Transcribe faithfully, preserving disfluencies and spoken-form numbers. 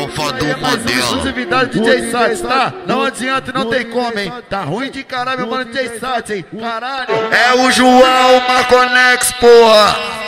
tropa do modelo. Exclusividade D J Sat, tá? Não adianta, não tem como, hein? Tá ruim de caralho, meu mano D J Sat, hein? Caralho. É o João Marconex, porra.